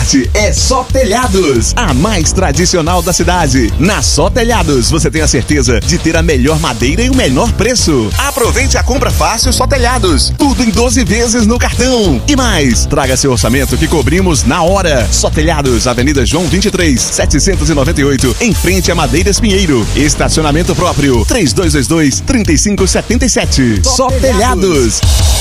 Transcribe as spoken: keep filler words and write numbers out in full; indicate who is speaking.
Speaker 1: forte é Só Telhados, a mais tradicional da cidade. Na Só Telhados você tem a certeza de ter a melhor madeira e o menor preço. Aproveite a compra fácil Só Telhados, tudo em doze vezes no cartão. E mais, traga seu orçamento que cobrimos na hora. Só Telhados, Avenida João vinte e três, setecentos e noventa e oito, em frente a Madeiras Pinheiro. Estacionamento próprio, três dois dois dois, três cinco sete sete. Só Telhados.